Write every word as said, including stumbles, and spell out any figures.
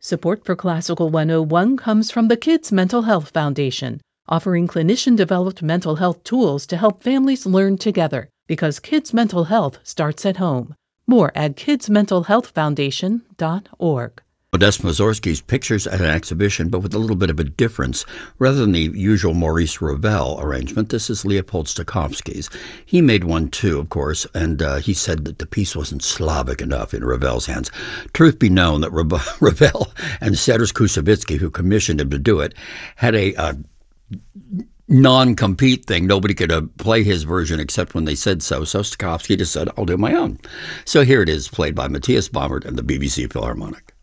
Support for Classical one oh one comes from the Kids Mental Health Foundation, offering clinician-developed mental health tools to help families learn together, because kids' mental health starts at home. More at kids mental health foundation dot org. Modest Mussorgsky's pictures at an exhibition, but with a little bit of a difference. Rather than the usual Maurice Ravel arrangement, this is Leopold Stokowski's. He made one too, of course, and uh, he said that the piece wasn't Slavic enough in Ravel's hands. Truth be known that Ravel and Serge Koussevitzky, who commissioned him to do it, had a uh, non-compete thing. Nobody could uh, play his version except when they said so. So Stokowski just said, I'll do my own. So here it is, played by Matthias Baumert and the B B C Philharmonic.